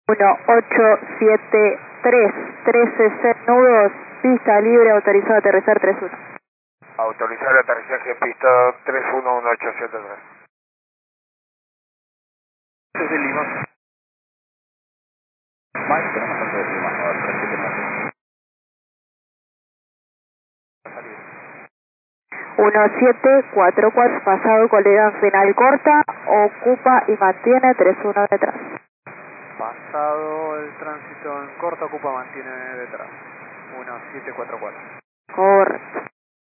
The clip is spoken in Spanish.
1873, 13 nudos, pista libre, autorizado a aterrizar 31. Autorizar el aterrizaje pista 31183. Este es el Lima. Mike, tenemos tanto de Lima, a ver, 1744, pasado colega final corta, ocupa y mantiene 31 detrás. Pasado el tránsito en corta, ocupa, mantiene detrás. 1744. Correcto.